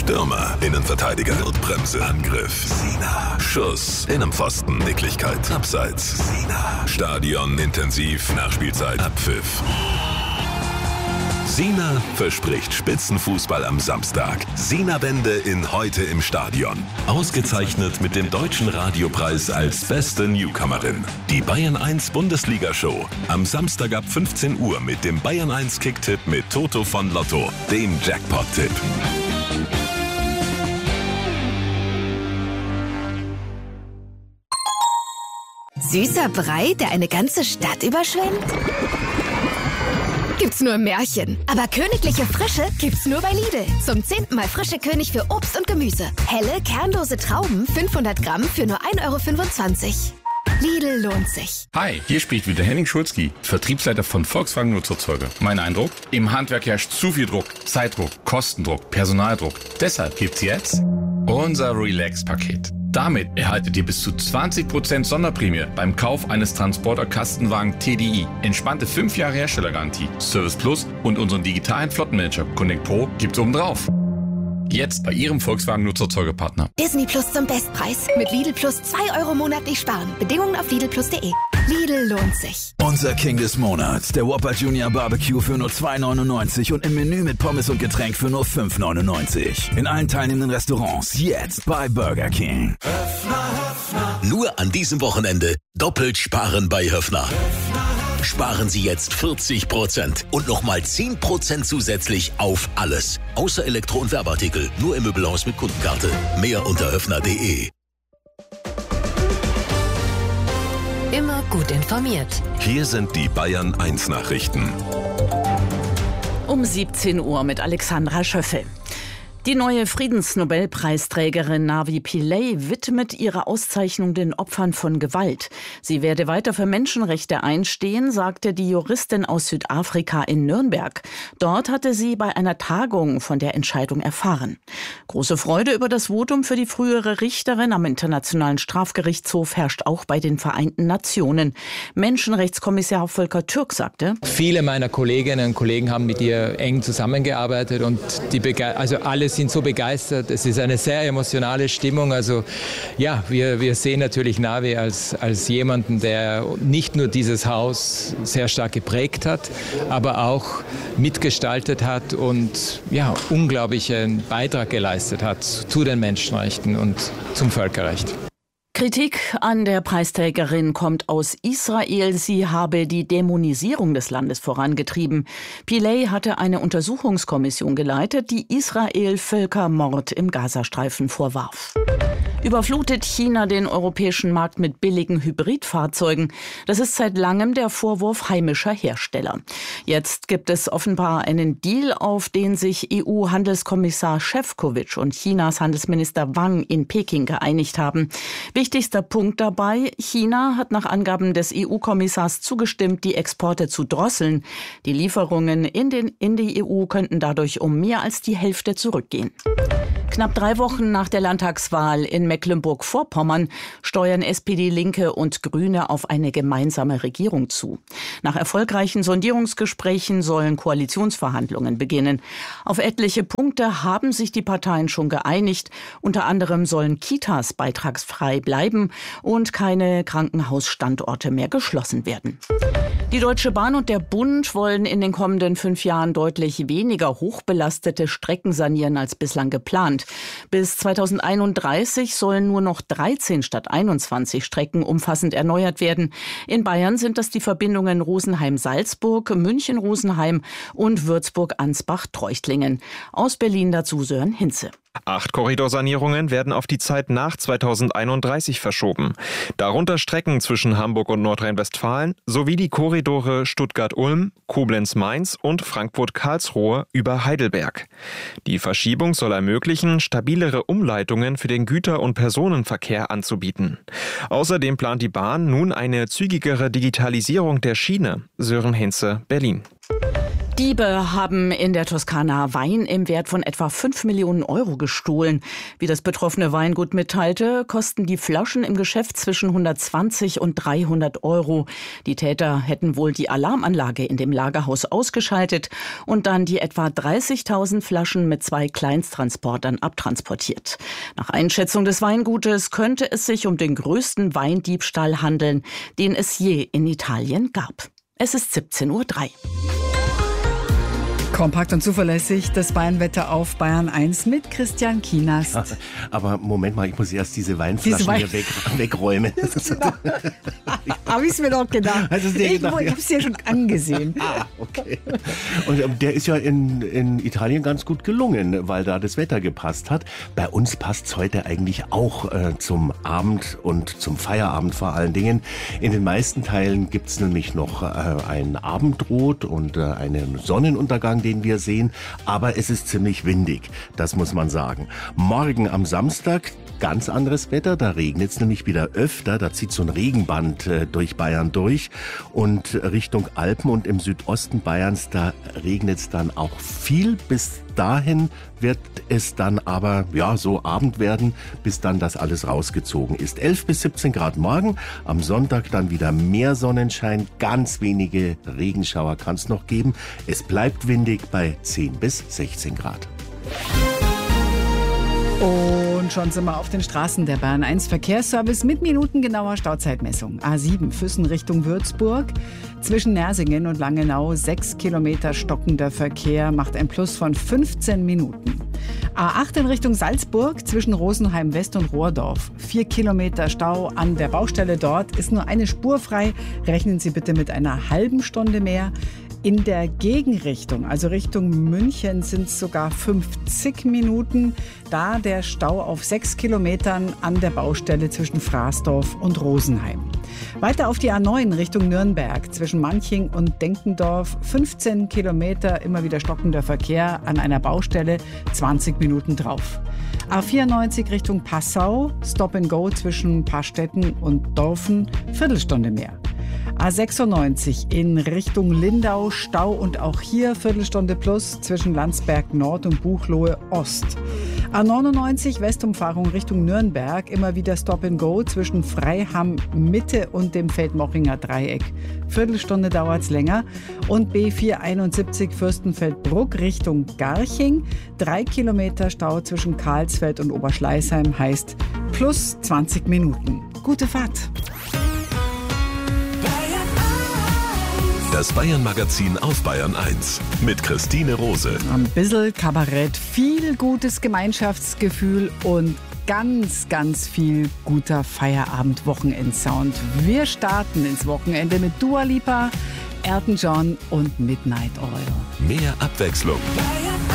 Stürmer, Innenverteidiger, Notbremse, Angriff, Sina, Schuss, Innenpfosten, Nicklichkeit, Abseits, Sina, Stadion, intensiv, Nachspielzeit, Abpfiff. Sina verspricht Spitzenfußball am Samstag. Sina-Wende in Heute im Stadion. Ausgezeichnet mit dem Deutschen Radiopreis als beste Newcomerin. Die Bayern 1 Bundesliga-Show. Am Samstag ab 15 Uhr mit dem Bayern 1 Kicktipp mit Toto von Lotto, dem Jackpot-Tipp. Süßer Brei, der eine ganze Stadt überschwemmt? Gibt's nur im Märchen. Aber königliche Frische gibt's nur bei Lidl. Zum 10. Mal frische König für Obst und Gemüse. Helle, kernlose Trauben, 500 Gramm für nur 1,25 €. Lidl lohnt sich. Hi, hier spricht wieder Henning Schulzki, Vertriebsleiter von Volkswagen Nutzerzeuger. Mein Eindruck? Im Handwerk herrscht zu viel Druck. Zeitdruck, Kostendruck, Personaldruck. Deshalb gibt's jetzt unser Relax-Paket. Damit erhaltet ihr bis zu 20% Sonderprämie beim Kauf eines Transporter-Kastenwagen TDI. Entspannte 5 Jahre Herstellergarantie, Service Plus und unseren digitalen Flottenmanager Connect Pro gibt's obendrauf. Jetzt bei Ihrem Volkswagen Nutzerzeugerpartner. Disney Plus zum Bestpreis. Mit Lidl Plus 2 € monatlich sparen. Bedingungen auf lidlplus.de. Lidl lohnt sich. Unser King des Monats, der Whopper Junior Barbecue für nur 2,99 € und im Menü mit Pommes und Getränk für nur 5,99 €. In allen teilnehmenden Restaurants jetzt bei Burger King. Nur an diesem Wochenende doppelt sparen bei Höffner. Sparen Sie jetzt 40% und nochmal 10% zusätzlich auf alles. Außer Elektro- und Werbeartikel. Nur im Möbelhaus mit Kundenkarte. Mehr unter höffner.de. Immer gut informiert. Hier sind die Bayern 1 Nachrichten. Um 17 Uhr mit Alexandra Schöffel. Die neue Friedensnobelpreisträgerin Navi Pillay widmet ihre Auszeichnung den Opfern von Gewalt. Sie werde weiter für Menschenrechte einstehen, sagte die Juristin aus Südafrika in Nürnberg. Dort hatte sie bei einer Tagung von der Entscheidung erfahren. Große Freude über das Votum für die frühere Richterin am Internationalen Strafgerichtshof herrscht auch bei den Vereinten Nationen. Menschenrechtskommissar Volker Türk sagte: Viele meiner Kolleginnen und Kollegen haben mit ihr eng zusammengearbeitet und alle sind so begeistert. Es ist eine sehr emotionale Stimmung. Also ja, wir sehen natürlich Navi als jemanden, der nicht nur dieses Haus sehr stark geprägt hat, aber auch mitgestaltet hat und ja, unglaublichen Beitrag geleistet hat zu den Menschenrechten und zum Völkerrecht. Kritik an der Preisträgerin kommt aus Israel. Sie habe die Dämonisierung des Landes vorangetrieben. Pillay hatte eine Untersuchungskommission geleitet, die Israel Völkermord im Gazastreifen vorwarf. Überflutet China den europäischen Markt mit billigen Hybridfahrzeugen? Das ist seit langem der Vorwurf heimischer Hersteller. Jetzt gibt es offenbar einen Deal, auf den sich EU-Handelskommissar Šefčovič und Chinas Handelsminister Wang in Peking geeinigt haben. Wichtigster Punkt dabei: China hat nach Angaben des EU-Kommissars zugestimmt, die Exporte zu drosseln. Die Lieferungen in die EU könnten dadurch um mehr als die Hälfte zurückgehen. Knapp 3 Wochen nach der Landtagswahl in Mecklenburg-Vorpommern steuern SPD, Linke und Grüne auf eine gemeinsame Regierung zu. Nach erfolgreichen Sondierungsgesprächen sollen Koalitionsverhandlungen beginnen. Auf etliche Punkte haben sich die Parteien schon geeinigt. Unter anderem sollen Kitas beitragsfrei bleiben und keine Krankenhausstandorte mehr geschlossen werden. Die Deutsche Bahn und der Bund wollen in den kommenden 5 Jahren deutlich weniger hochbelastete Strecken sanieren als bislang geplant. Bis 2031 sollen nur noch 13 statt 21 Strecken umfassend erneuert werden. In Bayern sind das die Verbindungen Rosenheim-Salzburg, München-Rosenheim und Würzburg-Ansbach-Treuchtlingen. Aus Berlin dazu Sören Hinze. 8 Korridorsanierungen werden auf die Zeit nach 2031 verschoben. Darunter Strecken zwischen Hamburg und Nordrhein-Westfalen sowie die Korridore Stuttgart-Ulm, Koblenz-Mainz und Frankfurt-Karlsruhe über Heidelberg. Die Verschiebung soll ermöglichen, stabilere Umleitungen für den Güter- und Personenverkehr anzubieten. Außerdem plant die Bahn nun eine zügigere Digitalisierung der Schiene. Sören Hinze, Berlin. Diebe haben in der Toskana Wein im Wert von etwa 5 Millionen Euro gestohlen. Wie das betroffene Weingut mitteilte, kosten die Flaschen im Geschäft zwischen 120 und 300 Euro. Die Täter hätten wohl die Alarmanlage in dem Lagerhaus ausgeschaltet und dann die etwa 30.000 Flaschen mit 2 Kleinsttransportern abtransportiert. Nach Einschätzung des Weingutes könnte es sich um den größten Weindiebstahl handeln, den es je in Italien gab. Es ist 17:03 Uhr. Kompakt und zuverlässig das Bayernwetter auf Bayern 1 mit Christian Kienast. Aber Moment mal, ich muss erst diese Weinflaschen hier wegräumen. Genau. Habe ich es mir doch gedacht. Ich habe es ja schon angesehen. Okay. Und der ist ja in Italien ganz gut gelungen, weil da das Wetter gepasst hat. Bei uns passt es heute eigentlich auch zum Abend und zum Feierabend vor allen Dingen. In den meisten Teilen gibt es nämlich noch ein Abendrot und einen Sonnenuntergang, den wir sehen, aber es ist ziemlich windig, das muss man sagen. Morgen am Samstag ganz anderes Wetter, da regnet es nämlich wieder öfter, da zieht so ein Regenband durch Bayern durch und Richtung Alpen und im Südosten Bayerns, da regnet es dann auch viel. Bis dahin wird es dann aber so Abend werden, bis dann das alles rausgezogen ist. 11 bis 17 Grad morgen, am Sonntag dann wieder mehr Sonnenschein, ganz wenige Regenschauer kann es noch geben. Es bleibt windig bei 10 bis 16 Grad. Und schon sind wir auf den Straßen der Bayern 1 Verkehrsservice mit minutengenauer Stauzeitmessung. A7 Füssen Richtung Würzburg. Zwischen Nersingen und Langenau 6 Kilometer stockender Verkehr macht ein Plus von 15 Minuten. A8 in Richtung Salzburg zwischen Rosenheim West und Rohrdorf. 4 Kilometer Stau an der Baustelle dort. Ist nur eine Spur frei. Rechnen Sie bitte mit einer halben Stunde mehr. In der Gegenrichtung, also Richtung München, sind es sogar 50 Minuten. Da der Stau auf 6 Kilometern an der Baustelle zwischen Fraßdorf und Rosenheim. Weiter auf die A9 Richtung Nürnberg zwischen Manching und Denkendorf. 15 Kilometer, immer wieder stockender Verkehr an einer Baustelle, 20 Minuten drauf. A94 Richtung Passau, Stop and Go zwischen Paarstetten und Dorfen, Viertelstunde mehr. A96 in Richtung Lindau, Stau und auch hier Viertelstunde plus zwischen Landsberg Nord und Buchloe Ost. A99 Westumfahrung Richtung Nürnberg, immer wieder Stop and Go zwischen Freiham Mitte und dem Feldmochinger Dreieck. Viertelstunde dauert es länger. Und B471 Fürstenfeldbruck Richtung Garching. 3 Kilometer Stau zwischen Karlsfeld und Oberschleißheim heißt plus 20 Minuten. Gute Fahrt. Das Bayern-Magazin auf Bayern 1 mit Christine Rose. Ein bisschen Kabarett, viel gutes Gemeinschaftsgefühl und ganz, ganz viel guter Feierabend-Wochenend-Sound. Wir starten ins Wochenende mit Dua Lipa, Elton John und Midnight Oil. Mehr Abwechslung.